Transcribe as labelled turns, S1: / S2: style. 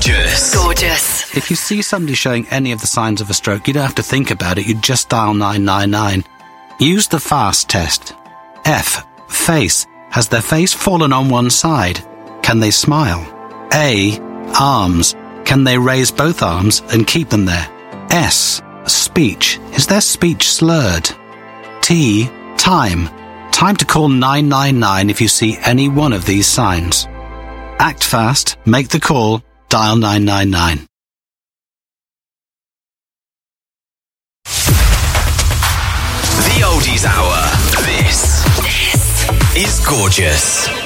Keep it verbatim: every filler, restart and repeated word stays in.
S1: Gorgeous.
S2: Gorgeous.
S3: If you see somebody showing any of the signs of a stroke, you don't have to think about it. You just dial nine nine nine. Use the FAST test. F. Face. Has their face fallen on one side? Can they smile? A. Arms. Can they raise both arms and keep them there? S. Speech. Is their speech slurred? T. Time. Time to call nine nine nine if you see any one of these signs. Act fast, make the call, dial nine nine nine.
S1: The Oldies Hour. This, this is Gorgeous.